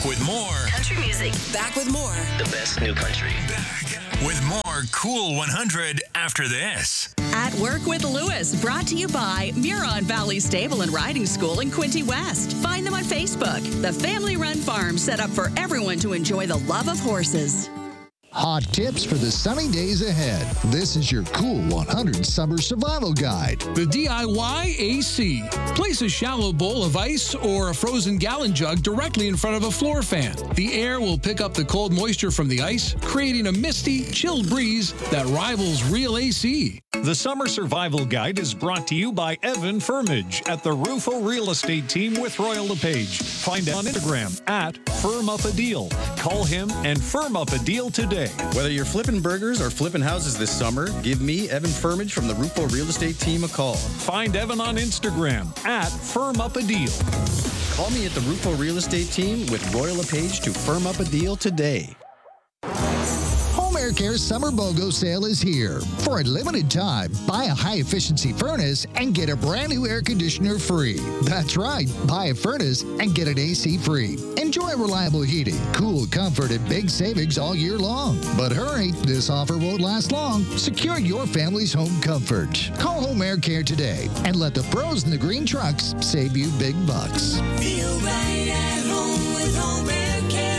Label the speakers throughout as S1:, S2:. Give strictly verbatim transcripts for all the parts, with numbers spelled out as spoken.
S1: with more.
S2: Country music. Back with more.
S3: The best new country.
S1: Back with more Cool one hundred after this.
S2: At Work with Lewis, brought to you by Muron Valley Stable and Riding School in Quinte West. Find them on Facebook. The family-run farm set up for everyone to enjoy the love of horses.
S4: Hot tips for the sunny days ahead. This is your Cool one hundred Summer Survival Guide.
S5: The D I Y A C. Place a shallow bowl of ice or a frozen gallon jug directly in front of a floor fan. The air will pick up the cold moisture from the ice, creating a misty, chilled breeze that rivals real A C.
S6: The Summer Survival Guide is brought to you by Evan Firmage at the Rufo Real Estate Team with Royal LePage. Find him on Instagram at Firm Up a Deal. Call him and firm up a deal today.
S7: Whether you're flipping burgers or flipping houses this summer, give me, Evan Firmage from the Rufo Real Estate Team, a call.
S6: Find Evan on Instagram at Firm Up a Deal.
S7: Call me at the Rufo Real Estate Team with Royal LePage to firm up a deal today.
S4: Home Air Care Summer BOGO sale is here. For a limited time, buy a high-efficiency furnace and get a brand new air conditioner free. That's right, buy a furnace and get an A C free. Enjoy reliable heating, cool comfort, and big savings all year long. But hurry, this offer won't last long. Secure your family's home comfort. Call Home Air Care today and let the pros in the green trucks save you big bucks.
S2: Feel right at home with Home Air Care.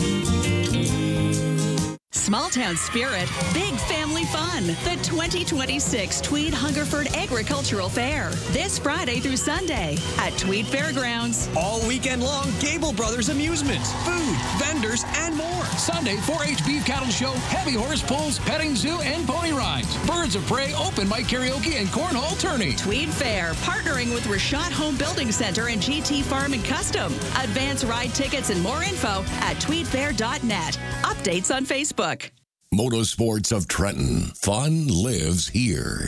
S2: Small town spirit, big family fun. The twenty twenty-six Tweed Hungerford Agricultural Fair. This Friday through Sunday at Tweed Fairgrounds.
S8: All weekend long, Gable Brothers amusements, food, vendors, and more.
S5: Sunday, four H beef cattle show, heavy horse pulls, petting zoo, and pony rides. Birds of Prey, open mic karaoke, and cornhole tourney.
S2: Tweed Fair, partnering with Rashad Home Building Center and G T Farm and Custom. Advance ride tickets and more info at tweed fair dot net. Updates on Facebook.
S9: Motorsports of Trenton. Fun lives here.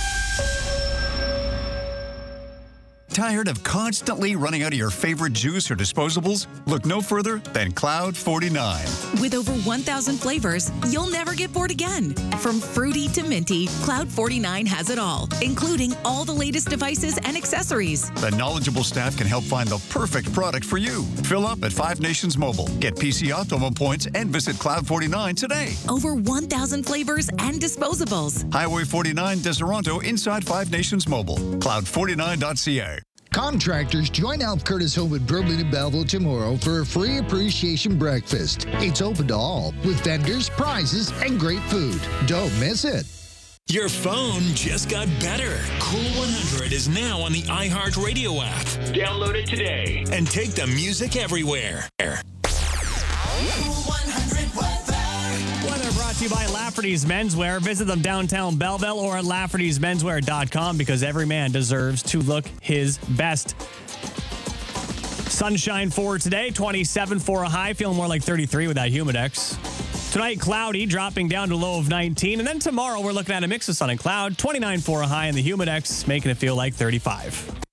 S10: Tired of constantly running out of your favorite juice or disposables? Look no further than Cloud forty-nine.
S11: With over one thousand flavors, you'll never get bored again. From fruity to minty, Cloud forty-nine has it all, including all the latest devices and accessories.
S10: The knowledgeable staff can help find the perfect product for you. Fill up at Five Nations Mobile. Get P C Optimum points and visit Cloud forty-nine today.
S11: Over one thousand flavors and disposables.
S10: Highway forty-nine, Deseronto, inside Five Nations Mobile. cloud forty-nine dot c a.
S4: Contractors, join Alf Curtis Home in Berlin and Belleville tomorrow for a free appreciation breakfast. It's open to all with vendors, prizes, and great food. Don't miss it.
S1: Your phone just got better. Cool one hundred is now on the iHeartRadio app. Download it today and take the music everywhere.
S12: Cool one hundred weather. Weather brought to you by Lafferty's Menswear. Visit them downtown Belleville or at laffertys menswear dot com because every man deserves to look his best. Sunshine for today, twenty-seven for a high, feeling more like thirty-three with that Humidex. Tonight, cloudy, dropping down to a low of nineteen. And then tomorrow, we're looking at a mix of sun and cloud, twenty-nine for a high, and the Humidex making it feel like thirty-five.